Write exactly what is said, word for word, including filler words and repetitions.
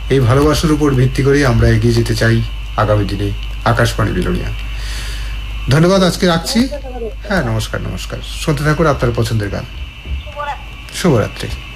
এই ভালোবাসার উপর ভিত্তি করে আমরা এগিয়ে যেতে চাই আগামী দিনে আকাশবাণী বিলোনিয়া। ধন্যবাদ, আজকে রাখছি। হ্যাঁ, নমস্কার নমস্কার। শুনতে থাকুন আপনার পছন্দের গান। শুভরাত্রি।